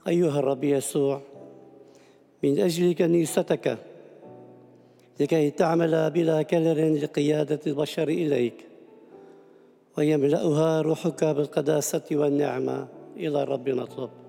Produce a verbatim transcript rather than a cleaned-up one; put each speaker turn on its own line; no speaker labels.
أيها الرب يسوع، من أجل كنيستك لكي تعمل بلا كلل لقيادة البشر إليك ويملأها روحك بالقداسة والنعمة، إلى الرب نطلب.